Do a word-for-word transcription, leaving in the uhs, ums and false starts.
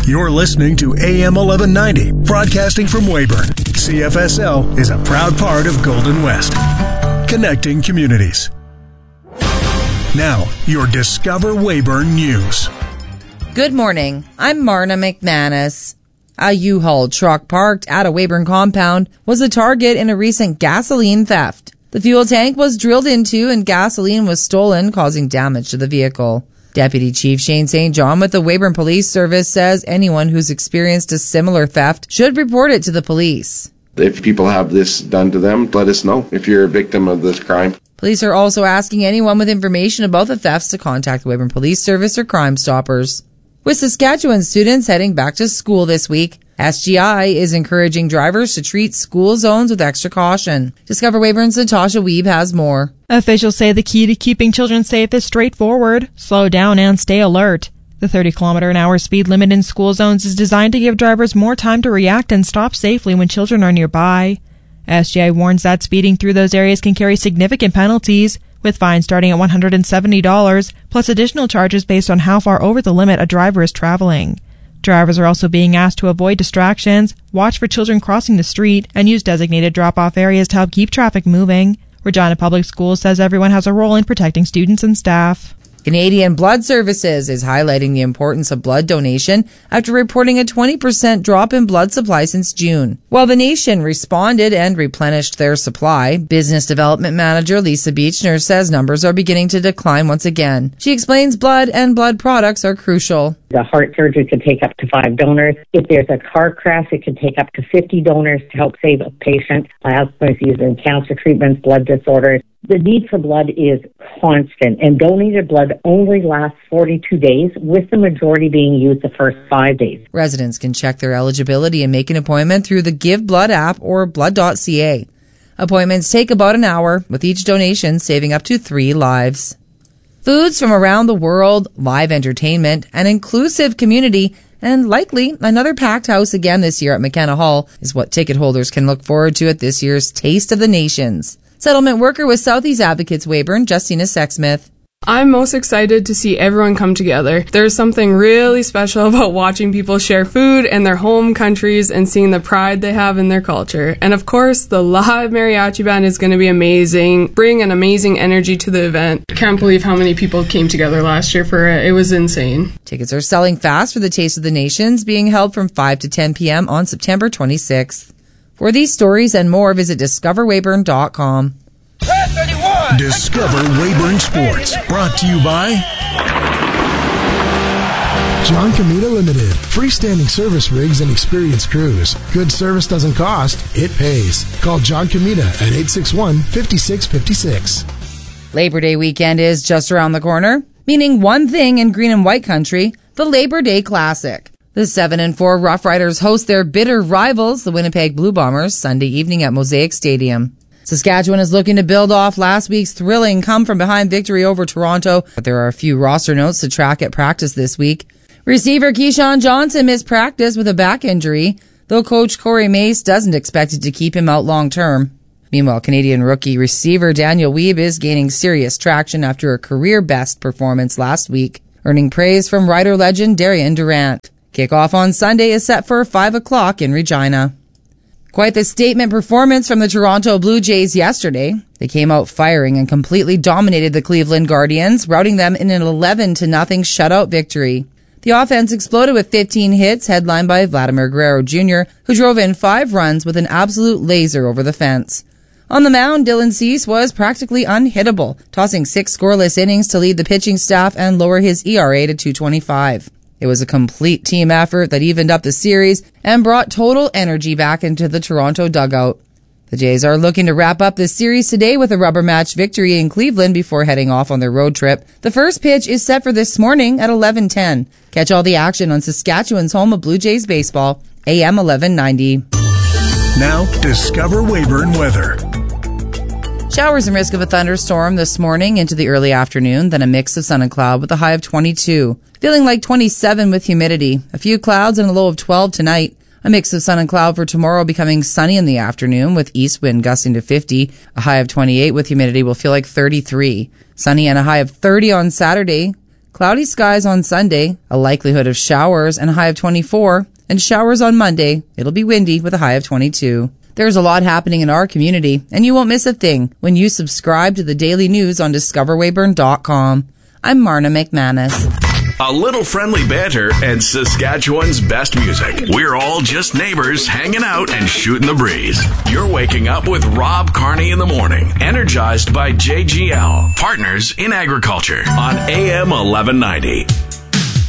You're listening to A M eleven ninety, broadcasting from Weyburn. C F S L is a proud part of Golden West, connecting communities. Now, your Discover Weyburn News. Good morning. I'm Marna McManus. A U-Haul truck parked at a Weyburn compound was a target in a recent gasoline theft. The fuel tank was drilled into and gasoline was stolen, causing damage to the vehicle. Deputy Chief Shane Saint John with the Weyburn Police Service says anyone who's experienced a similar theft should report it to the police. If people have this done to them, let us know if you're a victim of this crime. Police are also asking anyone with information about the thefts to contact the Weyburn Police Service or Crime Stoppers. With Saskatchewan students heading back to school this week, S G I is encouraging drivers to treat school zones with extra caution. Discover Weyburn's Natasha Weeb has more. Officials say the key to keeping children safe is straightforward: slow down and stay alert. The thirty kilometer an hour speed limit in school zones is designed to give drivers more time to react and stop safely when children are nearby. S G I warns that speeding through those areas can carry significant penalties, with fines starting at one hundred seventy dollars, plus additional charges based on how far over the limit a driver is traveling. Drivers are also being asked to avoid distractions, watch for children crossing the street, and use designated drop-off areas to help keep traffic moving. Regina Public Schools says everyone has a role in protecting students and staff. Canadian Blood Services is highlighting the importance of blood donation after reporting a twenty percent drop in blood supply since June. While the nation responded and replenished their supply, Business Development Manager Lisa Beechner says numbers are beginning to decline once again. She explains blood and blood products are crucial. The heart surgery could take up to five donors. If there's a car crash, it could take up to fifty donors to help save a patient. Plasma is used in cancer treatments, blood disorders. The need for blood is constant, and donated blood only lasts forty-two days, with the majority being used the first five days. Residents can check their eligibility and make an appointment through the Give Blood app or blood dot c a. Appointments take about an hour, with each donation saving up to three lives. Foods from around the world, live entertainment, an inclusive community, and likely another packed house again this year at McKenna Hall is what ticket holders can look forward to at this year's Taste of the Nations. Settlement worker with Southeast Advocates Weyburn, Justina Sexsmith. I'm most excited to see everyone come together. There's something really special about watching people share food in their home countries and seeing the pride they have in their culture. And of course, the live mariachi band is going to be amazing, bring an amazing energy to the event. I can't believe how many people came together last year for it. It was insane. Tickets are selling fast for the Taste of the Nations, being held from five to ten p.m. on September twenty-sixth. For these stories and more, visit discover weyburn dot com. Discover Weyburn Sports, brought to you by John Comita Limited. Freestanding service rigs and experienced crews. Good service doesn't cost, it pays. Call John Comita at eight six one, five six five six. Labor Day weekend is just around the corner, meaning one thing in green and white country, the Labor Day Classic. The seven and four Rough Riders host their bitter rivals, the Winnipeg Blue Bombers, Sunday evening at Mosaic Stadium. Saskatchewan is looking to build off last week's thrilling come-from-behind victory over Toronto, but there are a few roster notes to track at practice this week. Receiver Keyshawn Johnson missed practice with a back injury, though coach Corey Mace doesn't expect it to keep him out long-term. Meanwhile, Canadian rookie receiver Daniel Weeb is gaining serious traction after a career-best performance last week, earning praise from Rider legend Darian Durant. Kickoff on Sunday is set for five o'clock in Regina. Quite the statement performance from the Toronto Blue Jays yesterday. They came out firing and completely dominated the Cleveland Guardians, routing them in an eleven to nothing shutout victory. The offense exploded with fifteen hits, headlined by Vladimir Guerrero Junior, who drove in five runs with an absolute laser over the fence. On the mound, Dylan Cease was practically unhittable, tossing six scoreless innings to lead the pitching staff and lower his E R A to two twenty-five. It was a complete team effort that evened up the series and brought total energy back into the Toronto dugout. The Jays are looking to wrap up this series today with a rubber match victory in Cleveland before heading off on their road trip. The first pitch is set for this morning at eleven ten. Catch all the action on Saskatchewan's home of Blue Jays baseball, A M eleven ninety. Now, Discover Weyburn weather. Showers and risk of a thunderstorm this morning into the early afternoon, then a mix of sun and cloud with a high of twenty-two. Feeling like twenty-seven with humidity. A few clouds and a low of twelve tonight. A mix of sun and cloud for tomorrow, becoming sunny in the afternoon with east wind gusting to fifty. A high of twenty-eight with humidity will feel like thirty-three. Sunny and a high of thirty on Saturday. Cloudy skies on Sunday, a likelihood of showers and a high of twenty-four, and showers on Monday. It'll be windy with a high of twenty-two. There's a lot happening in our community, and you won't miss a thing when you subscribe to the daily news on discover weyburn dot com. I'm Marna McManus. A little friendly banter and Saskatchewan's best music. We're all just neighbors hanging out and shooting the breeze. You're waking up with Rob Carney in the morning, energized by J G L, Partners in Agriculture on A M eleven ninety.